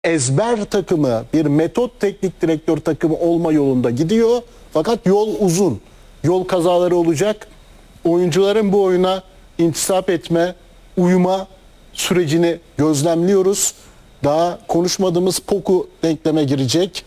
ezber takımı, bir metot teknik direktör takımı olma yolunda gidiyor. Fakat yol uzun. Yol kazaları olacak. Oyuncuların bu oyuna intisap etme, uyuma sürecini gözlemliyoruz. Daha konuşmadığımız Poku denkleme girecek.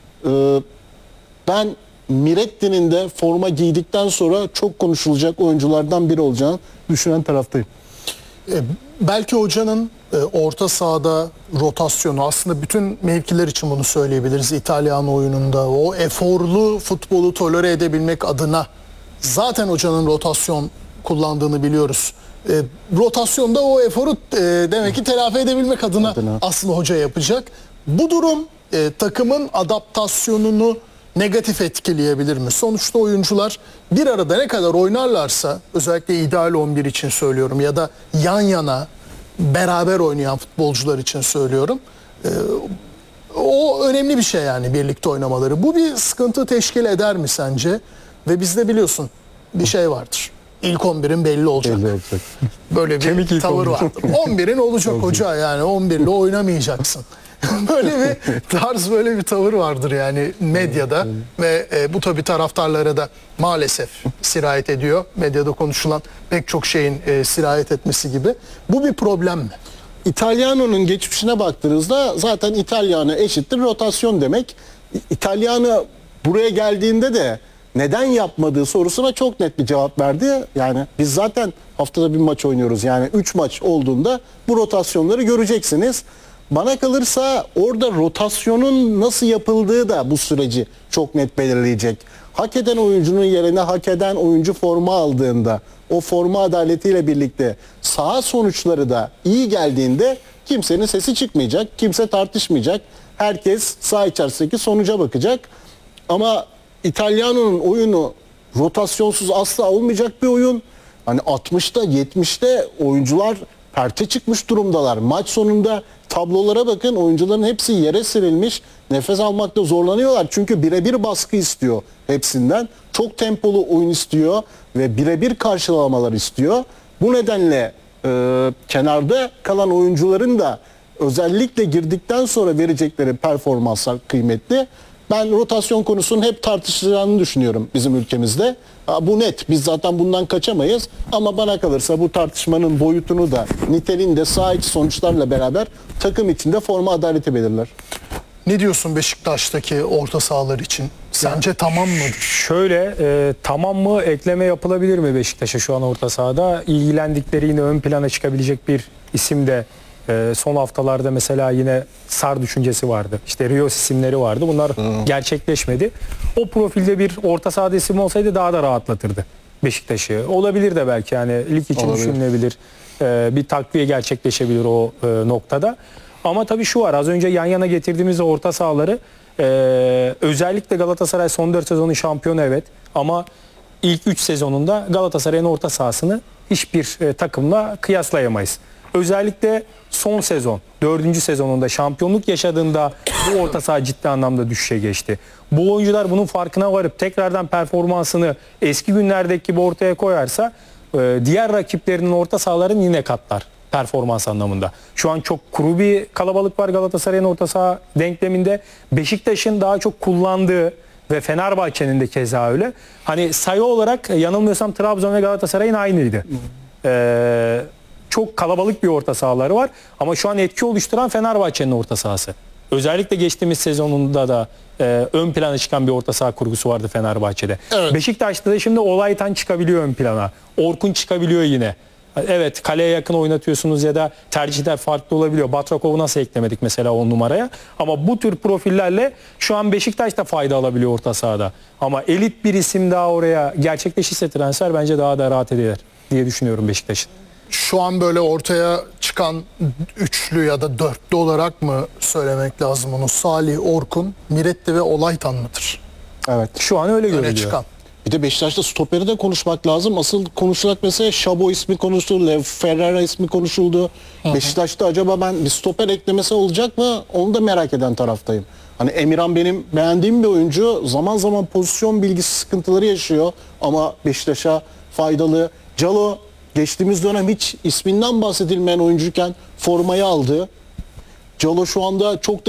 Ben Miretti'nin de forma giydikten sonra çok konuşulacak oyunculardan biri olacağını düşünen taraftayım. Belki hocanın orta sahada rotasyonu, aslında bütün mevkiler için bunu söyleyebiliriz. İtalyan oyununda o eforlu futbolu tolere edebilmek adına zaten hocanın rotasyon kullandığını biliyoruz. Rotasyonda o eforu demek ki telafi edebilmek adına aslında hoca yapacak. Bu durum takımın adaptasyonunu negatif etkileyebilir mi? Sonuçta oyuncular bir arada ne kadar oynarlarsa, özellikle ideal 11 için söylüyorum ya da yan yana beraber oynayan futbolcular için söylüyorum. O önemli bir şey yani, birlikte oynamaları. Bu bir sıkıntı teşkil eder mi sence? Ve bizde biliyorsun bir şey vardır. İlk 11'in belli olacak. Böyle bir tavır vardır. 11'in olacak hoca, yani 11'le oynamayacaksın. Böyle bir tarz, böyle bir tavır vardır yani medyada ve bu tabii taraftarlara da maalesef sirayet ediyor. Medyada konuşulan pek çok şeyin sirayet etmesi gibi. Bu bir problem mi? İtalyano'nun geçmişine baktığınızda zaten İtalyano eşittir rotasyon demek. İtalyano buraya geldiğinde de neden yapmadığı sorusuna çok net bir cevap verdi. Yani biz zaten haftada bir maç oynuyoruz. Yani 3 maç olduğunda bu rotasyonları göreceksiniz. Bana kalırsa orada rotasyonun nasıl yapıldığı da bu süreci çok net belirleyecek. Hak eden oyuncunun yerine hak eden oyuncu forma aldığında, o forma adaletiyle birlikte saha sonuçları da iyi geldiğinde kimsenin sesi çıkmayacak, kimse tartışmayacak. Herkes saha içerisindeki sonuca bakacak. Ama İtalyano'nun oyunu rotasyonsuz asla olmayacak bir oyun. Hani 60'ta 70'te oyuncular perte çıkmış durumdalar. Maç sonunda tablolara bakın, oyuncuların hepsi yere serilmiş. Nefes almakta zorlanıyorlar. Çünkü birebir baskı istiyor hepsinden. Çok tempolu oyun istiyor ve birebir karşılamalar istiyor. Bu nedenle kenarda kalan oyuncuların da özellikle girdikten sonra verecekleri performanslar kıymetli. Ben rotasyon konusunun hep tartışılacağını düşünüyorum bizim ülkemizde. Bu net. Biz zaten bundan kaçamayız. Ama bana kalırsa bu tartışmanın boyutunu da niteliğini de saha içi sonuçlarla beraber takım içinde forma adaleti belirler. Ne diyorsun Beşiktaş'taki orta sahalar için? Sence tamam mıdır? Şöyle, tamam mı, ekleme yapılabilir mi Beşiktaş'a şu an orta sahada? İlgilendikleri, yine ön plana çıkabilecek bir isim de son haftalarda mesela yine Sar düşüncesi vardı. İşte Rios isimleri vardı. Bunlar gerçekleşmedi. O profilde bir orta sahada isim olsaydı daha da rahatlatırdı Beşiktaş'ı. Olabilir de belki, yani lig için düşünülebilir. Bir takviye gerçekleşebilir o noktada. Ama tabii şu var, az önce yan yana getirdiğimiz orta sahaları özellikle Galatasaray son 4 sezonun şampiyonu, evet, ama ilk 3 sezonunda Galatasaray'ın orta sahasını hiçbir takımla kıyaslayamayız. Özellikle son sezon, 4. sezonunda şampiyonluk yaşadığında bu orta saha ciddi anlamda düşüşe geçti. Bu oyuncular bunun farkına varıp tekrardan performansını eski günlerdeki gibi ortaya koyarsa diğer rakiplerinin orta sahaların yine katlar performans anlamında. Şu an çok kuru bir kalabalık var Galatasaray'ın orta saha denkleminde. Beşiktaş'ın daha çok kullandığı ve Fenerbahçe'nin de keza öyle. Hani sayı olarak yanılmıyorsam Trabzon ve Galatasaray'ın aynıydı. Çok kalabalık bir orta sahaları var. Ama şu an etki oluşturan Fenerbahçe'nin orta sahası. Özellikle geçtiğimiz sezonunda da ön plana çıkan bir orta saha kurgusu vardı Fenerbahçe'de. Evet. Beşiktaş'ta da şimdi Olaytan çıkabiliyor ön plana. Orkun çıkabiliyor yine. Evet, kaleye yakın oynatıyorsunuz ya da tercihler farklı olabiliyor. Batrakov'u nasıl eklemedik mesela 10 numaraya? Ama bu tür profillerle şu an Beşiktaş da fayda alabiliyor orta sahada. Ama elit bir isim daha oraya gerçekleşirse transfer bence daha da rahat eder diye düşünüyorum Beşiktaş'ın. Şu an böyle ortaya çıkan üçlü ya da dörtlü olarak mı söylemek lazım onu? Salih, Orkun, Miretti ve Olaytan mıdır? Evet. Şu an öyle görülüyor. Çıkan. Bir de Beşiktaş'ta stoperi de konuşmak lazım. Asıl konuşulacak mesela Şabo ismi konuşuldu, Lev Ferreira ismi konuşuldu. Beşiktaş'ta acaba ben bir stoper eklemesi olacak mı? Onu da merak eden taraftayım. Hani Emirhan benim beğendiğim bir oyuncu. Zaman zaman pozisyon bilgisi sıkıntıları yaşıyor ama Beşiktaş'a faydalı. Calo geçtiğimiz dönem hiç isminden bahsedilmeyen oyuncuyken formayı aldı. Calo şu anda çok da